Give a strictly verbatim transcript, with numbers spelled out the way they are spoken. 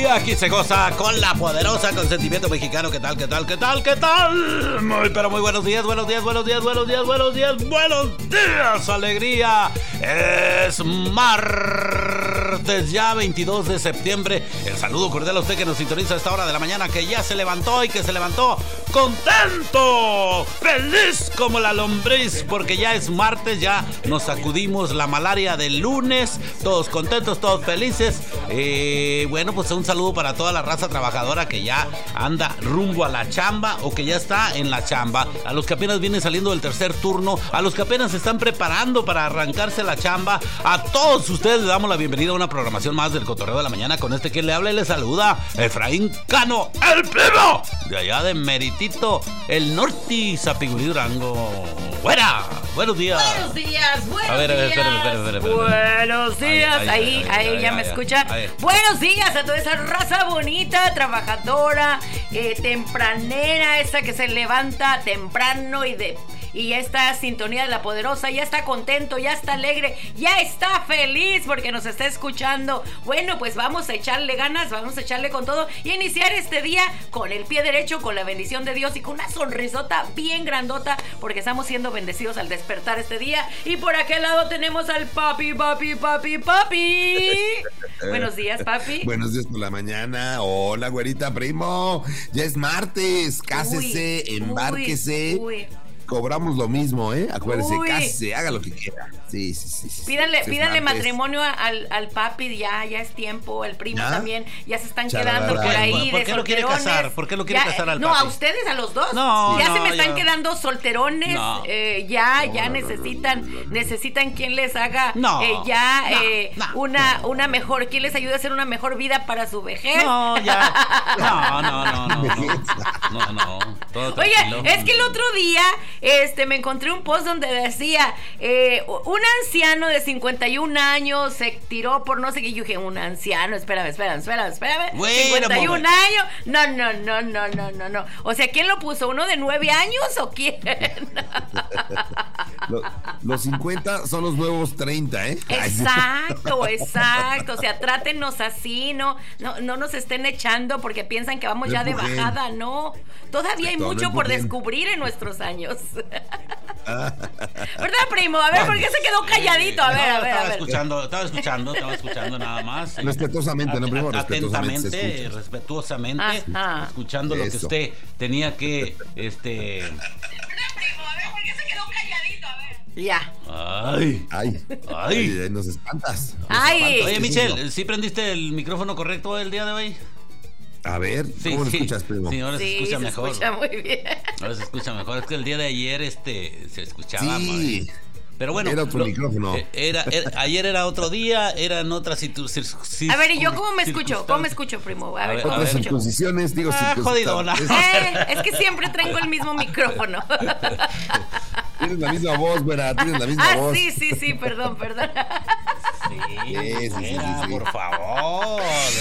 aquí se goza con la poderosa consentimiento mexicano. ¿Qué tal, qué tal, qué tal, qué tal? Muy, pero muy buenos días, buenos días, buenos días, buenos días, buenos días, buenos días, alegría. Es martes ya, veintidós de septiembre. El saludo cordial a usted que nos sintoniza a esta hora de la mañana, que ya se levantó y que se levantó contento, feliz como la lombriz, porque ya es martes, ya nos sacudimos la malaria del lunes, todos contentos, todos felices. Eh, bueno, pues un saludo para toda la raza trabajadora que ya anda rumbo a la chamba o que ya está en la chamba, a los que apenas vienen saliendo del tercer turno, a los que apenas se están preparando para arrancarse la chamba. A todos ustedes les damos la bienvenida a una programación más del Cotorreo de la Mañana. Con este que le habla y le saluda Efraín Cano, el primo de allá de Meritito, el Norte, Zapigulí, Durango. ¡Fuera! Buenos días. Buenos días, buenos a ver, a ver, días. Espera, espera, espera, espera. Buenos días. Ahí, ahí, ahí, ahí ya me escucha. Buenos días a toda esa raza bonita, trabajadora, eh, tempranera, esa que se levanta temprano y de... Y ya está sintonía de la poderosa, ya está contento, ya está alegre, ya está feliz porque nos está escuchando. Bueno, pues vamos a echarle ganas, vamos a echarle con todo y iniciar este día con el pie derecho, con la bendición de Dios y con una sonrisota bien grandota porque estamos siendo bendecidos al despertar este día. Y por aquel lado tenemos al papi, papi, papi, papi. Buenos días, papi. Buenos días por la mañana. Hola, güerita, primo. Ya es martes, cásese, uy, embárquese. Uy, uy. Cobramos lo mismo, ¿eh? Acuérdese, cásese, haga lo que quiera. Sí, sí, sí. sí pídanle sí, pídanle matrimonio al, al papi, ya, ya es tiempo. El primo ¿Ya? también, ya se están Charadara. quedando por ahí. ¿Por de qué lo quiere casar? ¿Por qué lo quiere ya, casar al no, papi? No, a ustedes, a los dos. No, ya no, se me están ya. quedando solterones. No. Eh, ya, no, ya no, necesitan, no, no, no, no. necesitan quien les haga no, eh, ya no, eh, no, una, no. una mejor, quien les ayude a hacer una mejor vida para su vejez. No, ya. No, no, no, no. No, no. no. Todo Oye, tranquilo. Es que el otro día este, me encontré un post donde decía eh, un anciano de cincuenta y un años se tiró por no sé qué. Yo dije, un anciano, espérame, espérame, espérame, espérame. Bueno, cincuenta y un bueno. años. No, no, no, no, no, no, no. O sea, ¿quién lo puso? ¿Uno de nueve años o quién? Los, los cincuenta son los nuevos treinta, ¿eh? Exacto, exacto. O sea, trátenos así, no, no, no nos estén echando porque piensan que vamos no ya de empujen. bajada, no. Todavía hay Todo, mucho no por empujen. descubrir en nuestros años. ¿Verdad, primo? A ver, ¿por qué se quedó calladito? A ver, no, a ver, estaba a ver. escuchando, estaba escuchando, estaba escuchando nada más. Respetuosamente, ¿no, primo? Respetuosamente. Atentamente, respetuosamente, Ajá. escuchando Eso. lo que usted tenía que, este... Ya. Ay. Ay, Ay. ay, nos espantas. Nos Ay. espantas. Oye, ¿Qué Michelle, es eso? ¿sí prendiste el micrófono correcto el día de hoy? A ver, Sí, ¿cómo lo sí. escuchas, primo? Sí, ahora se Sí, escucha se mejor. escucha muy bien. Ahora se escucha mejor. Es que el día de ayer este se escuchaba. Sí. madre. Pero bueno, Era otro micrófono. Era, era- ayer era otro día, eran otras circunstancias. A ver, ¿y yo cómo me escucho? ¿Cómo me escucho, primo? A A ver, ver, ¿cómo a me Otras ver. escucho? circuncisiones, digo, Ah, jodidona. circunstancias. Eh, es que siempre traigo el mismo micrófono. Tienes la misma voz, güera, tienes la misma Ah, voz. sí, sí, sí, perdón, perdón. Sí, Sí, sí, sí, era, sí, sí. por favor.